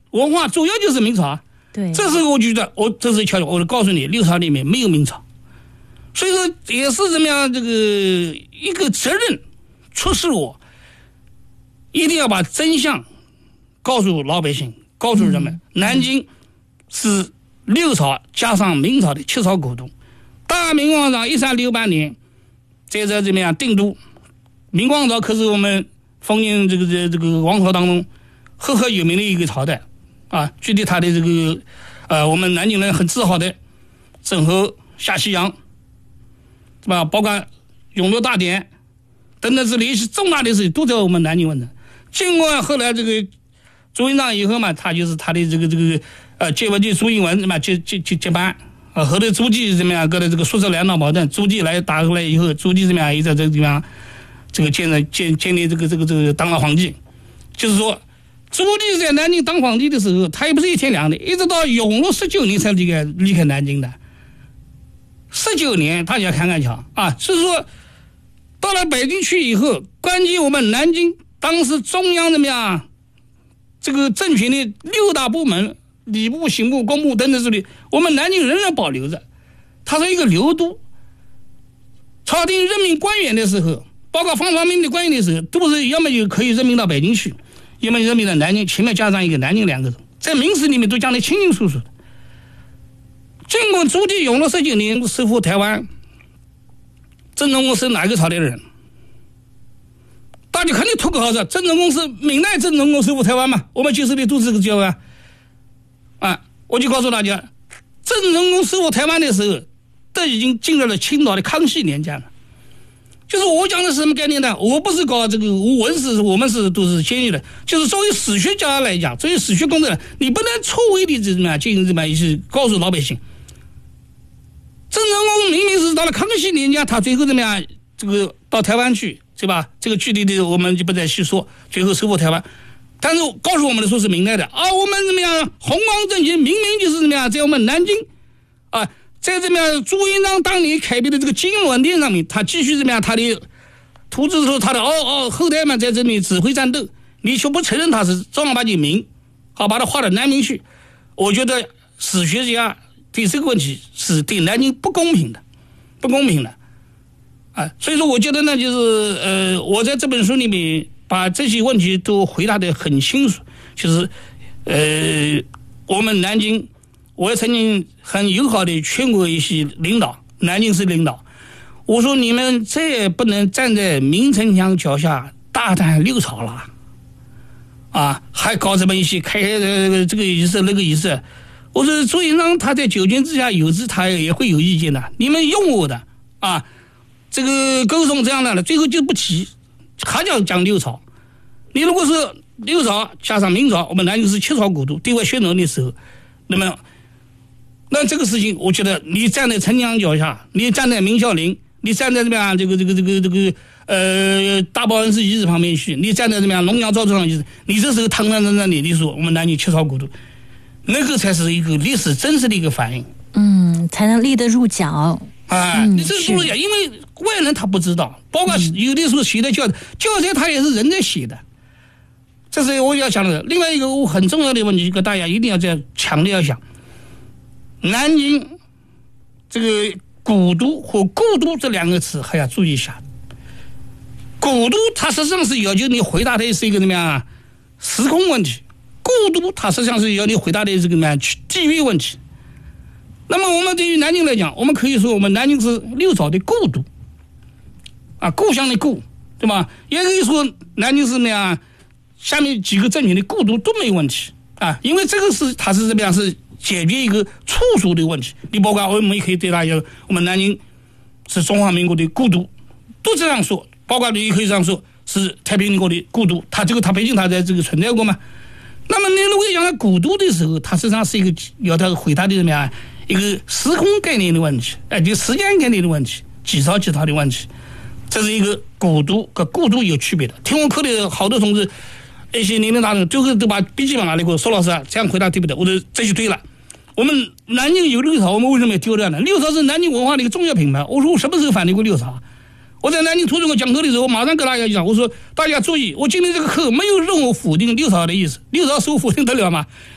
文化主要就是明朝啊。 对， 这时候我觉得，这是悄悄，我告诉你，六朝里面没有明朝，所以说也是怎么样，这个一个责任促使我一定要把真相告诉老百姓，告诉人们，南京是六朝加上明朝的七朝古都。大明王朝1368年在这怎么样定都，明王朝可是我们封建这个王朝当中赫赫有名的一个朝代啊。具体他的这个我们南京人很自豪的郑和下西洋，是吧？包括永乐大典等等之类一些重大的事情都在我们南京完成。尽管后来这个朱元璋以后嘛，他就是他的这个接班朱英文嘛接班啊，后头朱棣怎么样，跟着这个苏辙两党矛盾，朱棣来打过来以后，朱棣怎么样也在这个地方这个建立这个当了皇帝。就是说朱棣在南京当皇帝的时候，他也不是一天两天，一直到永乐19年才离开南京的。19年大家看看瞧啊，所以说到了北京去以后，关键我们南京当时中央怎么样，这个政权的6大部门，礼部、刑部、工部等等之类，我们南京仍然保留着，它是一个流都。朝廷任命官员的时候，包括方方面面的官员的时候，都是要么就可以任命到北京去，要么任命到南京，前面加上一个南京2个字，在明史里面都讲得清清楚楚的。尽管朱棣永乐19年收复台湾，郑成功是哪个朝代的人？大家肯定脱口而出，郑成功是闽南郑成功收复台湾嘛？我们接受的都是这个教育啊！我就告诉大家，郑成功收复台湾的时候，都已经进入了清朝的康熙年间了。就是我讲的是什么概念呢？我不是搞这个文史，我们都是先进的。就是作为史学家来讲，作为史学工作者，你不能错位的怎么样进行这么一些告诉老百姓。郑成功明明是到了康熙年间，他最后怎么样？这个到台湾去，对吧？这个具体的我们就不再细说。最后收复台湾，但是告诉我们的说是明代的啊。我们怎么样？弘光政权明明就是怎么样，在我们南京啊，在怎么样朱元璋当年开辟的这个金銮殿上面，他继续怎么样？他的图纸说他的后代们在这里指挥战斗，你却不承认他是正儿八经明，好把他划到南明去。我觉得史学家对这个问题是对南京不公平的啊。所以说我觉得呢，就是我在这本书里面把这些问题都回答得很清楚。就是我们南京，我也曾经很友好的劝过一些领导，南京市领导，我说你们再也不能站在明城墙脚下大谈六朝了啊，还搞这么一些开这个仪式那个仪式。我说朱元璋他在九泉之下有时他也会有意见的，你们用我的啊，这个沟通这样的，最后就不提，还讲六朝。你如果是六朝加上明朝，我们南京是7朝古都，对外宣传的时候，那这个事情，我觉得你站在城墙脚下，你站在明孝陵，你站在怎么样这个大报恩寺遗址旁边去，你站在怎么样龙阳造船上，你这时候堂堂正正的你说我们南京7朝古都，那个才是一个历史真实的一个反应， 才能立得住脚啊。你这个因为外人他不知道，包括有的时候写的教材他也是人在写的，这是我要讲的。另外一个很重要的问题，跟大家一定要再强调一下，南京这个古都和故都这2个词还要注意一下。古都它实际上是要求你回答的是一个怎么样时空问题，故都它实际上是要你回答的这个什么地域问题。那么我们对于南京来讲，我们可以说我们南京是6朝的故都啊，故乡的故，对吧？也可以说南京是怎么样，下面几个政权的故都都没问题啊，因为这个是它是怎么样，是解决一个处属的问题。你包括我们也可以对大家，我们南京是中华民国的故都，都这样说。包括你也可以这样说，是太平天国的故都，它毕竟它在这个存在过嘛。那么你如果讲到古都的时候，它实际上是一个要它回答的怎么样一个时空概念的问题，就时间概念的问题，几朝的问题，这是一个古都和故都有区别的。听我课的好多同志，一些年龄大的最后都把笔记本拿来给我说，老师啊，这样回答对不对？我说这就对了。我们南京有6朝，我们为什么要丢掉呢？6朝是南京文化的一个重要品牌。我说我什么时候反对过6朝？我在南京图书馆讲课的时候，我马上跟大家讲，我说大家注意，我今天这个课没有任何否定6朝的意思，6朝说否定得了吗